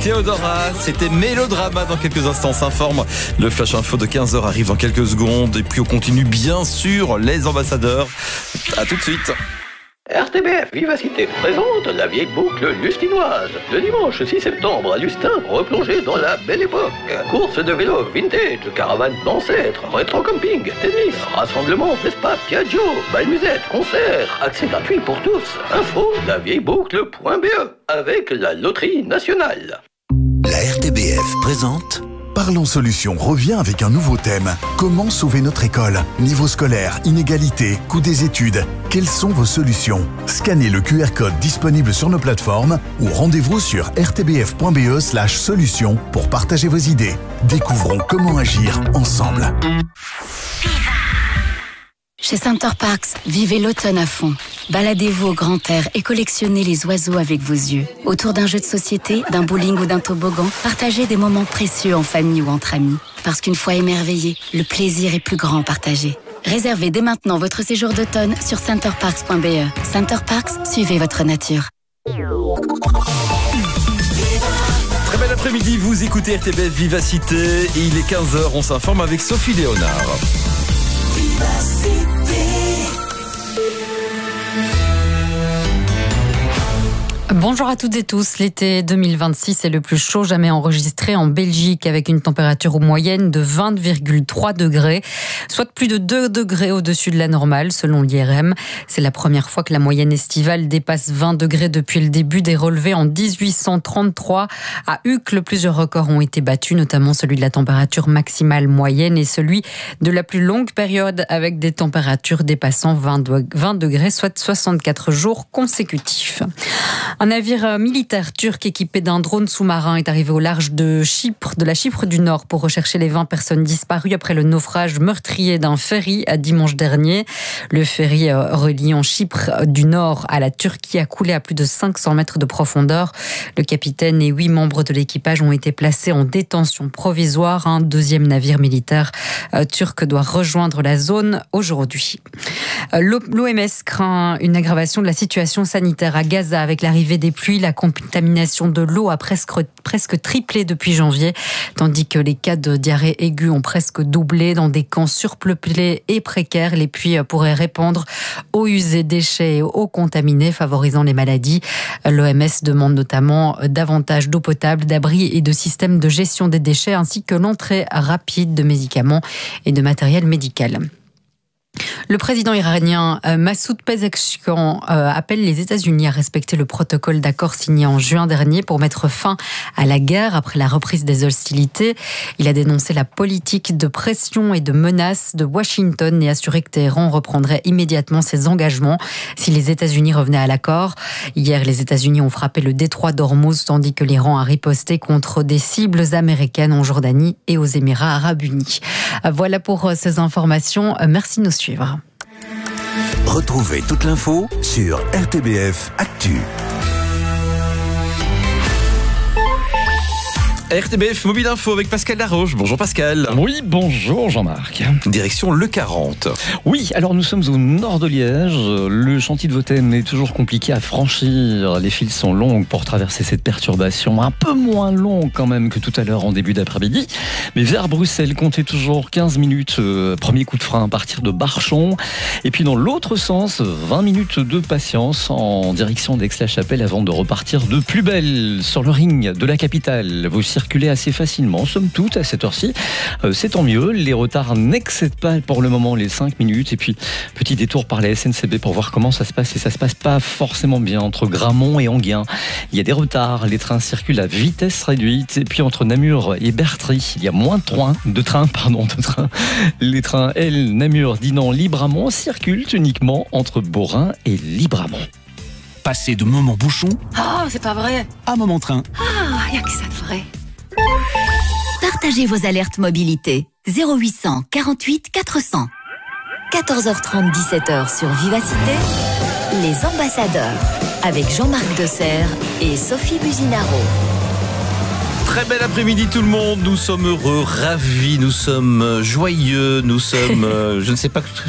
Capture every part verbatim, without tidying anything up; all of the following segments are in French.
Théodora. C'était Mélodrama dans quelques instants. S'informe. Le flash info de quinze heures arrive dans quelques secondes. Et puis on continue bien sûr les ambassadeurs. À tout de suite. R T B F Vivacité présente la vieille boucle lustinoise. Le dimanche six septembre à Lustin, replongez dans la belle époque. Course de vélo vintage, caravane d'ancêtres, rétro-camping, tennis, rassemblement Vespa, Piaggio, bal musette, concert, accès gratuit pour tous. Info, la vieille boucle point B E, avec la loterie nationale. La R T B F présente... Parlons Solutions revient avec un nouveau thème. Comment sauver notre école? Niveau scolaire, inégalité, coût des études. Quelles sont vos solutions? Scannez le Q R code disponible sur nos plateformes ou rendez-vous sur r t b f point b e slash solutions pour partager vos idées. Découvrons comment agir ensemble. Chez Center Parcs, vivez l'automne à fond. Baladez-vous au grand air et collectionnez les oiseaux avec vos yeux. Autour d'un jeu de société, d'un bowling ou d'un toboggan, partagez des moments précieux en famille ou entre amis. Parce qu'une fois émerveillé, le plaisir est plus grand partagé. Réservez dès maintenant votre séjour d'automne sur center parks point b e. Center Parcs, suivez votre nature. Très bel après-midi, vous écoutez R T B F Vivacité. Et il est quinze heures, on s'informe avec Sophie Léonard. Bonjour à toutes et tous. L'été deux mille vingt-six est le plus chaud jamais enregistré en Belgique avec une température moyenne de vingt virgule trois degrés, soit plus de deux degrés au-dessus de la normale selon l'I R M. C'est la première fois que la moyenne estivale dépasse vingt degrés depuis le début des relevés en dix-huit cent trente-trois. À Uccle, plusieurs records ont été battus, notamment celui de la température maximale moyenne et celui de la plus longue période avec des températures dépassant vingt degrés, soit soixante-quatre jours consécutifs. Un navire militaire turc équipé d'un drone sous-marin est arrivé au large de Chypre, de la Chypre du Nord pour rechercher les vingt personnes disparues après le naufrage meurtrier d'un ferry à dimanche dernier. Le ferry reliant Chypre du Nord à la Turquie a coulé à plus de cinq cents mètres de profondeur. Le capitaine et huit membres de l'équipage ont été placés en détention provisoire. Un deuxième navire militaire turc doit rejoindre la zone aujourd'hui. L'O M S craint une aggravation de la situation sanitaire à Gaza avec l'arrivée des pluies. La contamination de l'eau a presque, presque triplé depuis janvier, tandis que les cas de diarrhée aiguë ont presque doublé. Dans des camps surpeuplés et précaires, les puits pourraient répandre eau usée, déchets et eau contaminée, favorisant les maladies. L'O M S demande notamment davantage d'eau potable, d'abris et de systèmes de gestion des déchets, ainsi que l'entrée rapide de médicaments et de matériel médical. Le président iranien Massoud Pezeshkian appelle les États-Unis à respecter le protocole d'accord signé en juin dernier pour mettre fin à la guerre après la reprise des hostilités. Il a dénoncé la politique de pression et de menaces de Washington et assuré que Téhéran reprendrait immédiatement ses engagements si les États-Unis revenaient à l'accord. Hier, les États-Unis ont frappé le détroit d'Ormuz tandis que l'Iran a riposté contre des cibles américaines en Jordanie et aux Émirats arabes unis. Voilà pour ces informations. Merci de nous suivre. Retrouvez toute l'info sur R T B F Actu. R T B F Mobile Info avec Pascal Laroche. Bonjour Pascal. Oui, bonjour Jean-Marc. Direction le quarante. Oui, alors nous sommes au nord de Liège. Le chantier de Vothem est toujours compliqué à franchir. Les files sont longues pour traverser cette perturbation. Un peu moins longue quand même que tout à l'heure en début d'après-midi. Mais vers Bruxelles, comptez toujours quinze minutes. Euh, premier coup de frein à partir de Barchon. Et puis dans l'autre sens, vingt minutes de patience en direction d'Aix-la-Chapelle avant de repartir de plus belle sur le ring de la capitale. Vous circuler assez facilement, somme toute, à cette heure-ci. Euh, c'est tant mieux. Les retards n'excèdent pas pour le moment les cinq minutes. Et puis, petit détour par la S N C B pour voir comment ça se passe. Et ça se passe pas forcément bien entre Grammont et Enghien. Il y a des retards. Les trains circulent à vitesse réduite. Et puis, entre Namur et Bertry, il y a moins de trains, de trains, pardon, de trains. Les trains L, Namur, Dinan, Libramont circulent uniquement entre Beaurain et Libramont. Passez de moment bouchon Oh, c'est pas vrai. à moment train. Ah, y a que ça de vrai. Partagez vos alertes mobilité. zéro huit cent quarante-huit quatre cents. quatorze heures trente, dix-sept heures sur Vivacité. Les ambassadeurs. Avec Jean-Marc Desserre et Sophie Businaro. Très bel après-midi tout le monde. Nous sommes heureux, ravis, nous sommes joyeux, nous sommes... euh, je ne sais pas...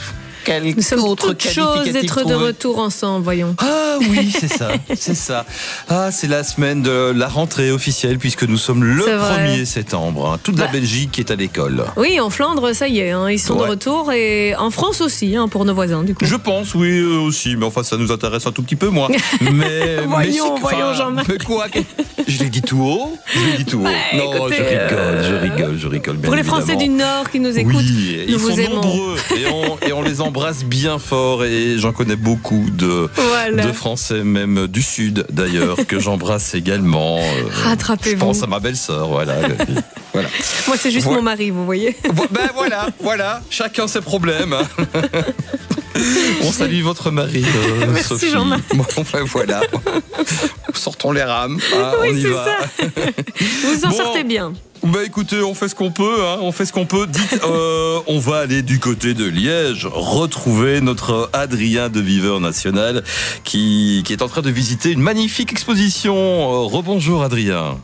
Quel Nous sommes autre toutes choses qualificatif d'être de trouver retour ensemble, voyons. Ah oui, c'est ça, c'est ça. Ah, c'est la semaine de la rentrée officielle puisque nous sommes le C'est vrai. premier septembre. hein. Toute la Bah. Belgique est à l'école. Oui, en Flandre, ça y est, hein, ils sont Ouais. de retour et en France aussi, hein, pour nos voisins, du coup. Je pense, oui, eux aussi, mais enfin, ça nous intéresse un tout petit peu moins. Mais, Voyons, mais si- voyons, enfin, Jean-Marc. Mais quoi que- Je l'ai dit tout haut Je l'ai dit tout haut. Ouais, non, écoutez, je rigole, euh, je rigole, je rigole. Bien Pour les Français évidemment. du Nord qui nous écoutent, Oui, nous ils vous sont aimons. nombreux et on, et on les embrasse bien fort et j'en connais beaucoup de, Voilà. de Français, même du Sud d'ailleurs, que j'embrasse également. Euh, Rattrapez-vous. Je pense à ma belle-sœur, voilà. voilà. Moi, c'est juste Voilà. mon mari, vous voyez. Vo- Ben voilà, voilà, chacun ses problèmes. hein. On salue votre mari, euh, Merci, Sophie. Jean-Marc. Bon, ben voilà. Sortons les rames, hein, Oui, on y c'est va. ça. Vous en Bon. sortez bien. Bah écoutez, on fait ce qu'on peut, hein, on fait ce qu'on peut. Dites, euh, on va aller du côté de Liège, retrouver notre Adrien de Viveur National qui, qui est en train de visiter une magnifique exposition. Euh, rebonjour Adrien.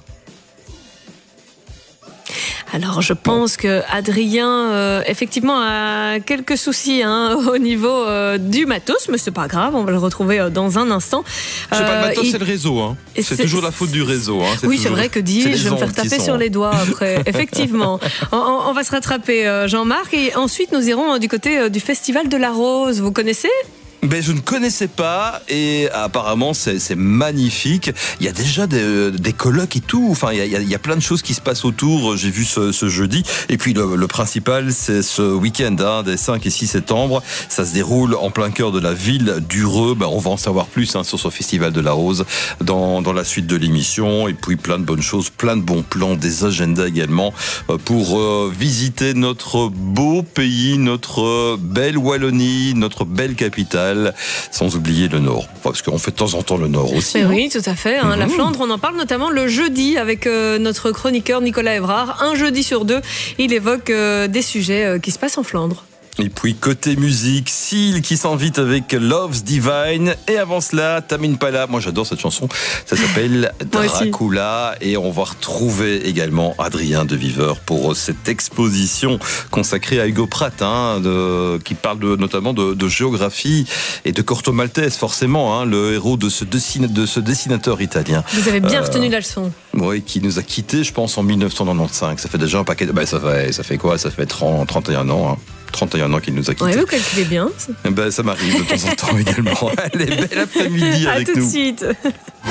Alors, je pense que Adrien, euh, effectivement, a quelques soucis hein, au niveau euh, du matos, mais c'est pas grave, on va le retrouver euh, dans un instant. C'est pas le matos, il- c'est le réseau. Hein. Et C'est c'est- toujours la faute du réseau. Hein. Oui, c'est toujours- vrai que c'est dis, les je vais me faire ondes qui taper sont- sur les doigts après. Effectivement. On, on- on va se rattraper, euh, Jean-Marc, et ensuite nous irons euh, du côté euh, du Festival de la Rose. Vous connaissez ? Ben, je ne connaissais pas et apparemment c'est c'est magnifique. Il y a déjà des, des colloques et tout. Enfin, il y, a, il y a- il y a plein de choses qui se passent autour. J'ai vu ce, ce jeudi. Et puis le, le principal, c'est ce week-end hein, des cinq et six septembre. Ça se déroule en plein cœur de la ville d'Ureux. Ben, on va en savoir plus hein, sur ce festival de la Rose dans, dans la suite de l'émission. Et puis plein de bonnes choses, plein de bons plans, des agendas également euh, pour euh, visiter notre beau pays, notre belle Wallonie, notre belle capitale. Sans oublier le Nord, parce qu'on fait de temps en temps le Nord aussi. Mais hein. oui, tout à fait. hein. La Mhm. Flandre, on en parle notamment le jeudi avec euh, notre chroniqueur Nicolas Évrard. Un jeudi sur deux, il évoque euh, des sujets euh, qui se passent en Flandre. Et puis côté musique, Seal qui s'invite avec Love's Divine. Et avant cela, Tamine Pala. Moi j'adore cette chanson. Ça s'appelle Moi aussi. Dracula. Et on va retrouver également Adrien de Viveur pour cette exposition consacrée à Hugo Pratt, hein, de, qui parle de, notamment de, de géographie et de Corto Maltese, forcément, hein, le héros de ce, dessina, de ce dessinateur italien. Vous avez bien Euh, retenu la leçon. Oui, qui nous a quittés, je pense, en mille neuf cent quatre-vingt-quinze. Ça fait déjà un paquet de... Ben, ça fait, ça fait quoi? Ça fait trente, trente et un ans. Hein. trente et un ans qu'il nous a quittés. Ouais, vous calculez bien. Eh ben, ça m'arrive de temps en temps également. Allez, bel après-midi À avec tout de nous. suite.